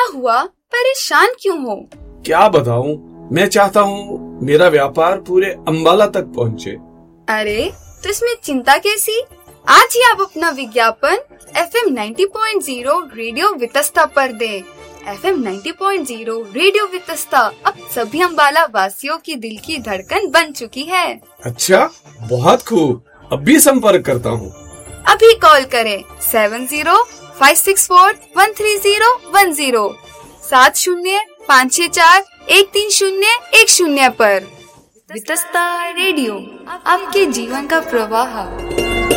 हुआ, परेशान क्यों हो? क्या बताऊं, मैं चाहता हूं मेरा व्यापार पूरे अंबाला तक पहुंचे। अरे तो इसमें चिंता कैसी? आज ही आप अपना विज्ञापन FM 90.0 रेडियो वितस्ता पर दें। FM 90.0 रेडियो वितस्ता अब सभी अंबाला वासियों की दिल की धड़कन बन चुकी है। अच्छा, बहुत खूब, अभी संपर्क करता हूँ। अभी कॉल करें 7056413010 7056413010 पर। वितस्ता रेडियो, आपके जीवन का प्रवाह।